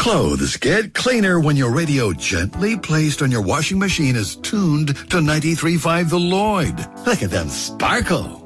Clothes get cleaner when your radio gently placed on your washing machine is tuned to 93.5 The Lloyd. Look at them sparkle.